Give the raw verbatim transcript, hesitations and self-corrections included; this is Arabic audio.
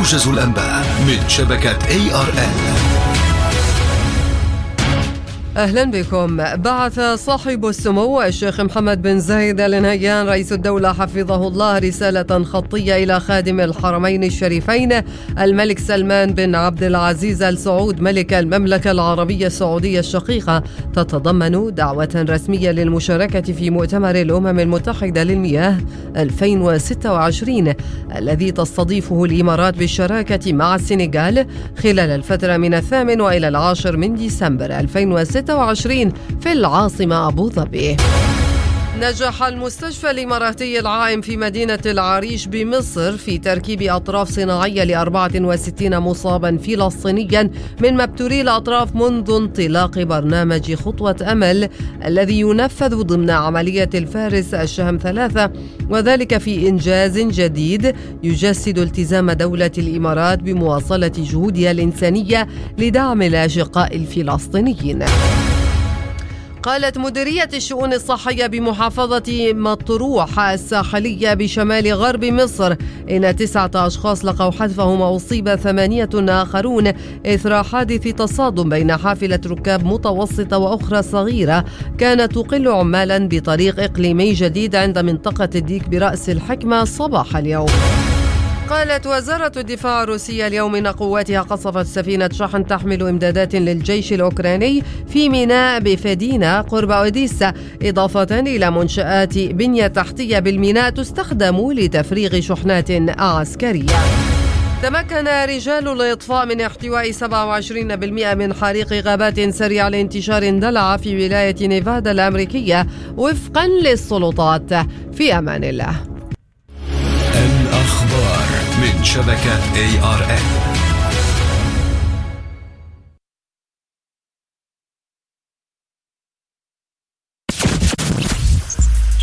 موجز الأنباء من شبكة إيه آر إل. أهلا بكم. بعث صاحب السمو الشيخ محمد بن زايد آل نهيان رئيس الدولة حفظه الله رسالة خطية إلى خادم الحرمين الشريفين الملك سلمان بن عبد العزيز آل سعود ملك المملكة العربية السعودية الشقيقة، تتضمن دعوة رسمية للمشاركة في مؤتمر الأمم المتحدة للمياه ألفين وستة وعشرين الذي تستضيفه الإمارات بالشراكة مع السنغال خلال الفترة من الثامن وإلى العاشر من ديسمبر ألفين وستة وعشرين في العاصمة أبو ظبي. نجح المستشفى الإماراتي العائم في مدينة العريش بمصر في تركيب أطراف صناعية لأربعة وستين مصابا فلسطينيا من مبتوري الأطراف منذ انطلاق برنامج خطوة أمل الذي ينفذ ضمن عملية الفارس الشهم ثلاثة، وذلك في إنجاز جديد يجسد التزام دولة الإمارات بمواصلة جهودها الإنسانية لدعم الأشقاء الفلسطينيين. قالت مديرية الشؤون الصحية بمحافظة مطروح الساحلية بشمال غرب مصر إن تسعة أشخاص لقوا حتفهم وأصيب ثمانية آخرون إثر حادث تصادم بين حافلة ركاب متوسطة وأخرى صغيرة كانت تقل عمالا بطريق إقليمي جديد عند منطقة الديك برأس الحكمة صباح اليوم. قالت وزارة الدفاع الروسية اليوم إن قواتها قصفت سفينة شحن تحمل إمدادات للجيش الأوكراني في ميناء بفدينا قرب أوديسا، إضافة إلى منشآت بنية تحتية بالميناء تستخدم لتفريغ شحنات عسكرية. تمكن رجال الإطفاء من احتواء سبعة وعشرين بالمئة من حريق غابات سريع الانتشار اندلع في ولاية نيفادا الأمريكية وفقا للسلطات. في أمان الله. الأخبار من شبكة إيه آر إل.